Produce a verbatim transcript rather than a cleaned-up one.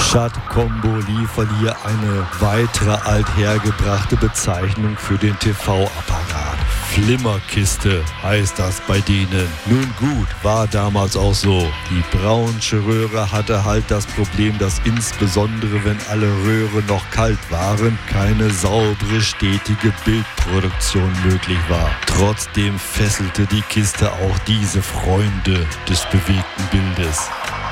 Shot-Combo liefern hier eine weitere althergebrachte Bezeichnung für den T V-Apparat. Flimmerkiste heißt das bei denen. Nun gut, war damals auch so. Die Braunsche Röhre hatte halt das Problem, dass insbesondere wenn alle Röhren noch kalt waren, keine saubere, stetige Bildproduktion möglich war. Trotzdem fesselte die Kiste auch diese Freunde des bewegten Bildes.